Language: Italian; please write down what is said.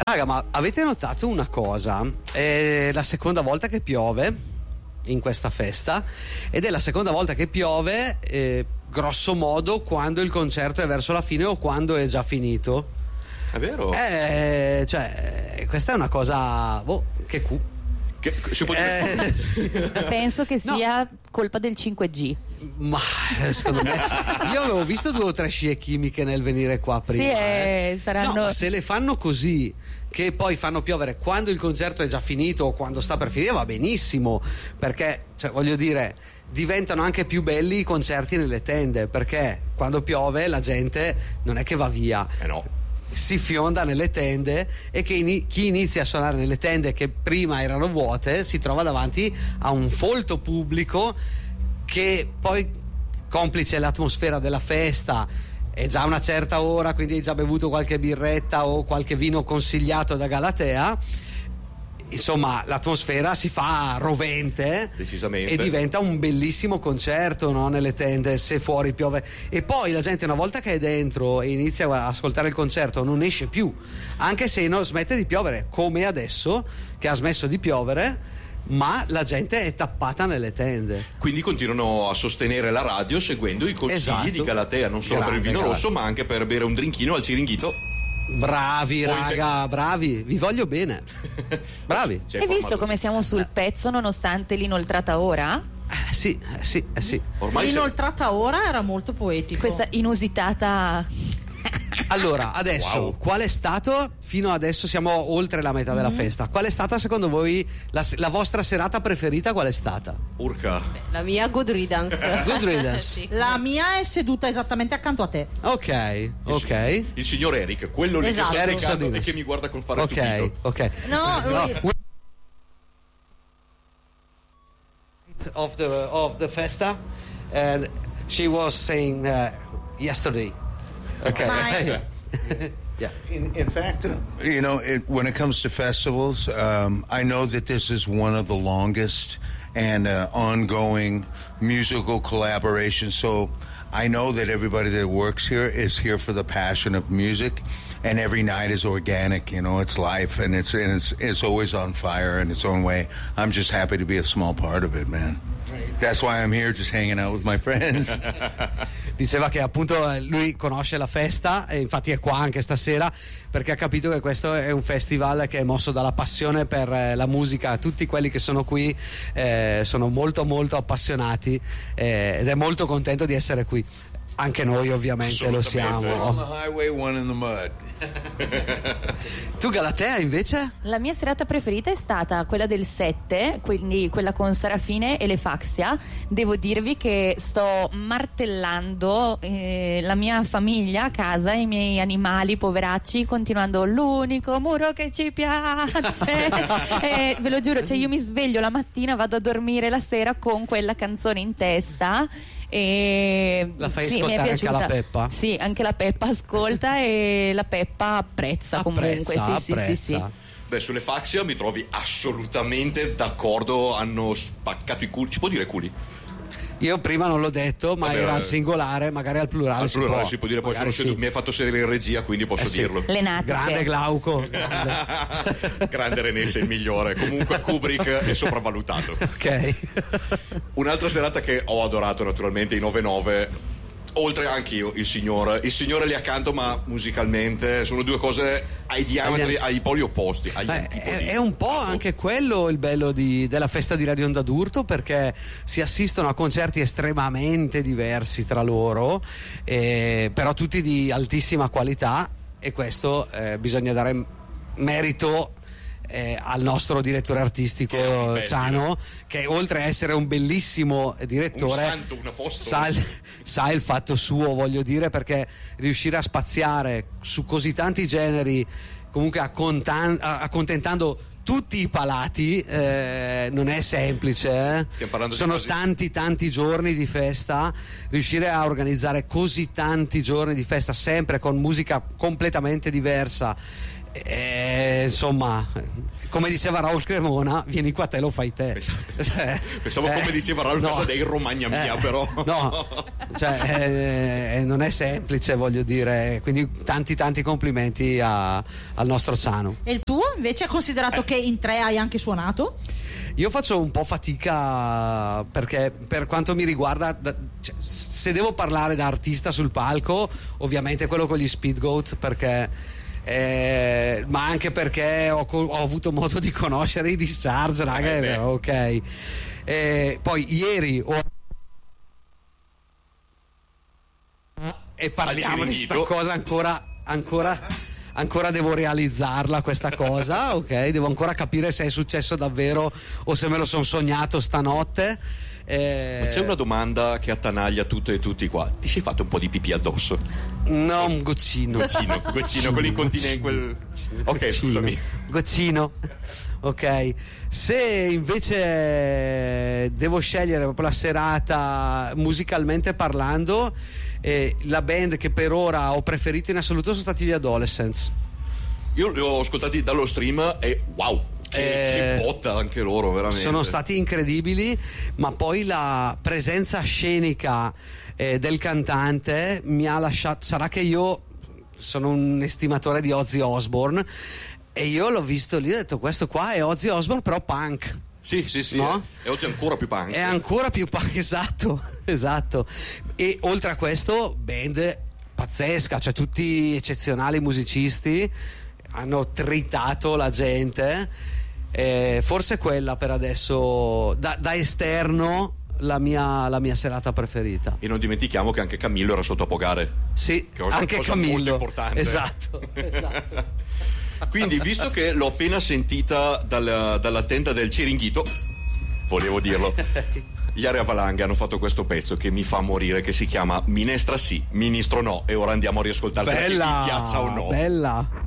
Raga, ma avete notato una cosa? È la seconda volta che piove in questa festa ed è la seconda volta che piove grosso modo quando il concerto è verso la fine o quando è già finito. È vero? Cioè, questa è una cosa che si può dire sì. Penso che sia colpa del 5G. Ma secondo me sì. Io avevo visto 2 o 3 scie chimiche nel venire qua prima. Sì, saranno. No, ma se le fanno così, che poi fanno piovere quando il concerto è già finito o quando sta per finire, va benissimo, perché, cioè, voglio dire, diventano anche più belli i concerti nelle tende, perché quando piove la gente non è che va via. No. Si fionda nelle tende e che chi inizia a suonare nelle tende che prima erano vuote si trova davanti a un folto pubblico che poi, complice l'atmosfera della festa, è già una certa ora, quindi hai già bevuto qualche birretta o qualche vino consigliato da Galatea. Insomma, l'atmosfera si fa rovente decisamente e diventa un bellissimo concerto, no? Nelle tende, se fuori piove. E poi la gente, una volta che è dentro e inizia a ascoltare il concerto, non esce più, anche se non smette di piovere, come adesso che ha smesso di piovere, ma la gente è tappata nelle tende. Quindi continuano a sostenere la radio seguendo i consigli di Galatea, non solo per il vino rosso, ma anche per bere un drinkino al Ciringhito. Bravi, raga, bravi, vi voglio bene. Bravi. Hai visto come siamo sul pezzo nonostante l'inoltrata ora? Sì. Ormai l'inoltrata ora era molto poetico. Questa inusitata. Allora, adesso, qual è stato, fino adesso siamo oltre la metà della festa, qual è stata secondo voi la vostra serata preferita? Qual è stata? Urca. La mia Good Riddance. Good Riddance. Sì. La mia è seduta esattamente accanto a te. Ok. Il signor Eric, quello lì esatto. che sto Eric spiegando e che mi guarda con fare stupito. Ok. No. Of the festa, and she was saying yesterday. Okay. Yeah. In fact, you know, when it comes to festivals, I know that this is one of the longest and ongoing musical collaborations. So I know that everybody that works here is here for the passion of music, and every night is organic. You know, it's life, and it's always on fire in its own way. I'm just happy to be a small part of it, man. That's why I'm here, just hanging out with my friends. Diceva che appunto lui conosce la festa e infatti è qua anche stasera perché ha capito che questo è un festival che è mosso dalla passione per la musica. Tutti quelli che sono qui sono molto molto appassionati ed è molto contento di essere qui. Anche noi ovviamente lo siamo. One on the highway, one in the mud. Tu Galatea invece? La mia serata preferita è stata quella del 7, quindi quella con Sarafine e le Faxia. Devo dirvi che sto martellando la mia famiglia a casa, i miei animali poveracci, continuando l'unico muro che ci piace. Ve lo giuro, cioè io mi sveglio la mattina, vado a dormire la sera con quella canzone in testa. E la fai sì, ascoltare anche alla Peppa? Sì, anche la Peppa ascolta e la Peppa apprezza comunque. Sì. Beh, sulle Faxia mi trovi assolutamente d'accordo, hanno spaccato i culi. Si può dire culi? Io prima non l'ho detto, ma era al singolare, magari al plurale. Al plurale si può dire, poi mi hai fatto sedere in regia, quindi posso dirlo. Le natiche. Grande Glauco. Grande René, sei il migliore. Comunque Kubrick è sopravvalutato. Ok. Un'altra serata che ho adorato naturalmente, i 9-9. Oltre anch'io, il signore lì accanto, ma musicalmente sono due cose ai diametri, ai poli opposti. È un po' anche quello il bello della festa di Radio Onda d'Urto, perché si assistono a concerti estremamente diversi tra loro, però tutti di altissima qualità, e questo bisogna dare merito al nostro direttore artistico Ciano, che oltre a essere un bellissimo direttore, sa il fatto suo, voglio dire, perché riuscire a spaziare su così tanti generi, comunque accontentando tutti i palati, non è semplice, sono tanti giorni di festa, riuscire a organizzare così tanti giorni di festa sempre con musica completamente diversa, insomma, come diceva Raul Cremona, vieni qua te lo fai te. Pensavo come diceva Raul Casa dei Romagna mia, però no, cioè, non è semplice, voglio dire, quindi tanti complimenti al nostro Ciano. E il tuo invece, considerato che in 3 hai anche suonato? Io faccio un po' fatica perché per quanto mi riguarda, cioè, se devo parlare da artista sul palco, ovviamente quello con gli Speedgoat, perché ma anche perché ho avuto modo di conoscere i Discharge, raga, ok. Poi ieri e parliamo di sta cosa ancora devo realizzarla questa cosa, ok? Devo ancora capire se è successo davvero o se me lo sono sognato stanotte. Ma c'è una domanda che attanaglia tutto e tutti qua: ti sei fatto un po' di pipì addosso? No, un goccino, quell'incontinente, ok, scusami, goccino. Ok, se invece devo scegliere proprio la serata musicalmente parlando, la band che per ora ho preferito in assoluto sono stati gli Adolescents. Io li ho ascoltati dallo stream e wow, che botta anche loro, veramente. Sono stati incredibili, ma poi la presenza scenica del cantante mi ha lasciato. Sarà che io sono un estimatore di Ozzy Osbourne e io l'ho visto lì e ho detto: questo qua è Ozzy Osbourne però punk. Sì, no? E oggi è ancora più punk. È ancora più punk, esatto. E oltre a questo, band pazzesca, cioè tutti eccezionali musicisti, hanno tritato la gente. Forse quella per adesso, da esterno, la mia serata preferita. E non dimentichiamo che anche Camillo era sotto a pogare. Sì, che è anche cosa Camillo. molto importante. Esatto. Quindi, visto che l'ho appena sentita dalla tenda del Ciringhito, volevo dirlo, gli Area Valanga hanno fatto questo pezzo che mi fa morire, che si chiama Minestra sì, Ministro no, e ora andiamo a riascoltarsi. Bella, se ti piaccia o no. Bella.